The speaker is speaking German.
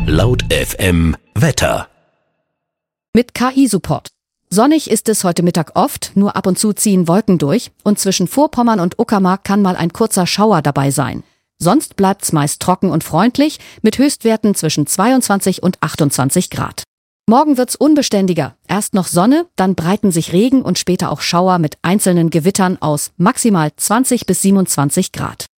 Laut FM Wetter. Mit KI-Support. Sonnig ist es heute Mittag oft, nur ab und zu ziehen Wolken durch und zwischen Vorpommern und Uckermark kann mal ein kurzer Schauer dabei sein. Sonst bleibt's meist trocken und freundlich mit Höchstwerten zwischen 22 und 28 Grad. Morgen wird's unbeständiger. Erst noch Sonne, dann breiten sich Regen und später auch Schauer mit einzelnen Gewittern aus, maximal 20 bis 27 Grad.